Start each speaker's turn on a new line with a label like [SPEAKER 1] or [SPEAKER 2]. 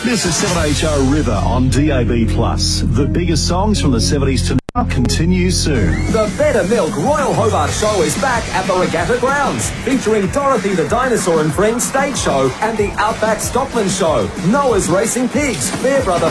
[SPEAKER 1] This is 7HR River on DAB+. The biggest songs from the 70s to now continue soon.
[SPEAKER 2] The Better Milk Royal Hobart Show is back at the Regatta Grounds, featuring Dorothy the Dinosaur and Friends stage show and the Outback Stockman Show, Noah's Racing Pigs, Fairbrother